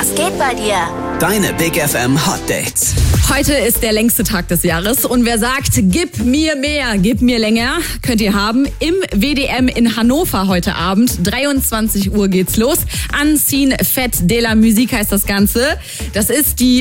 Was geht bei dir? Deine Big FM Hot Dates. Heute ist der längste Tag des Jahres und wer sagt, gib mir mehr, gib mir länger, könnt ihr haben im WDM in Hannover heute Abend. 23 Uhr geht's los. Unseen Fête de la Musique heißt das Ganze. Das ist die